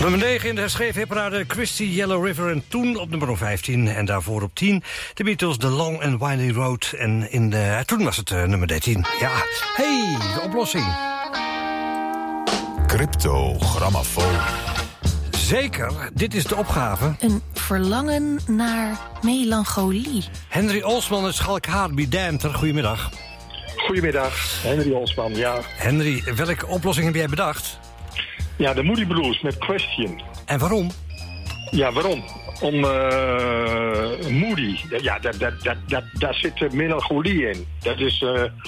Nummer 9 in de herschreven hitparade Christy Yellow River en toen op nummer 15. En daarvoor op 10 de Beatles The Long and Winding Road. En toen was het nummer 13. Ja, hey, de oplossing. Cryptogrammofoon. Zeker, dit is de opgave. Een verlangen naar melancholie. Henry Olsman uit Schalkhaar, Bidenter, goedemiddag. Goedemiddag, Henry Olsman, ja. Henry, welke oplossing heb jij bedacht? Ja, de Moody Blues met Question. En waarom? Ja, waarom? Om Moody, ja, daar zit melancholie in. Dat is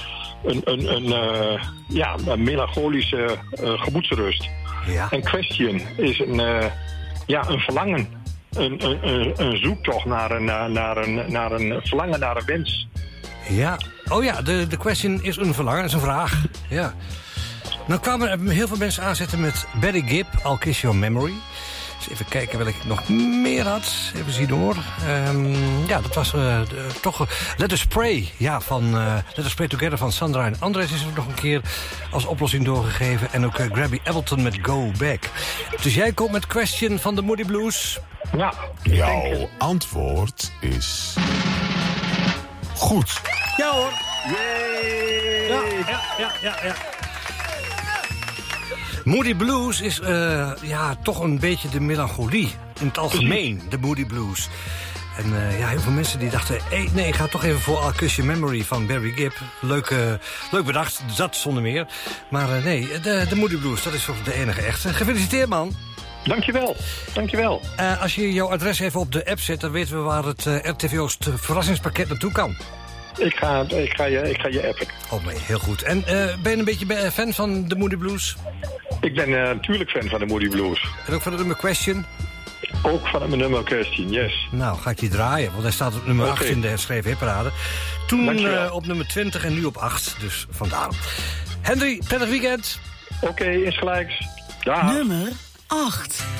een melancholische gemoedsrust. Ja. En Question is een verlangen. Een zoektocht naar een verlangen, naar een wens. Ja, oh ja, de question is een verlangen, is een vraag. Ja. Nou kwamen er heel veel mensen aanzetten met Barry Gibb, I'll Kiss Your Memory. Dus even kijken welke ik nog meer had. Even zien hoor. Ja, dat was toch Let Us Pray. Ja, van Let Us Pray Together van Sandra en Andres is er nog een keer als oplossing doorgegeven. En ook Grabby Appleton met Go Back. Dus jij komt met Question van de Moody Blues. Ja. Jouw antwoord is... goed. Ja hoor. Yay! Ja. Moody Blues is toch een beetje de melancholie. In het algemeen, de Moody Blues. En heel veel mensen die dachten... nee, ik ga toch even voor I'll Kiss Your Memory van Barry Gibb. Leuk bedacht, dat zonder meer. Maar nee, de Moody Blues, dat is toch de enige echte. Gefeliciteerd, man. Dankjewel. Als je jouw adres even op de app zet... dan weten we waar het RTV Oost verrassingspakket naartoe kan. Ik ga je appen. Oh nee, heel goed. En ben je een beetje fan van de Moody Blues? Ik ben natuurlijk fan van de Moody Blues. En ook van het nummer Question? Ook van het nummer Question, yes. Nou, ga ik die draaien, want hij staat op nummer 8 in de herschreven hitparade. Toen op nummer 20 en nu op 8, dus vandaar. Henry, prettig weekend. Oké, insgelijks. Dag. Nummer 8.